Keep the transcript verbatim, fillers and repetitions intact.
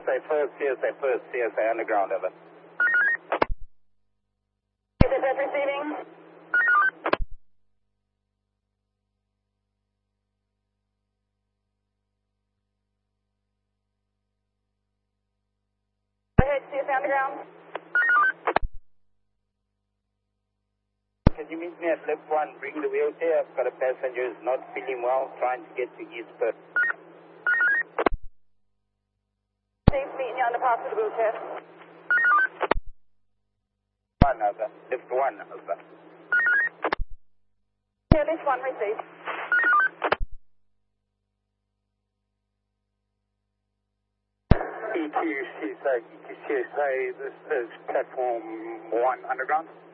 S A first, C S A first, C S A underground, over. Is it just receiving? Go ahead, C S A underground. Can you meet me at left one, bring the wheelchair? I've got a passenger who's not feeling well, trying to get to East Perth. Safe meeting you on the path to the wheelchair. One, over. Left one, over. Yeah, this one received. E Q C S A, E Q C S A, this is platform one underground.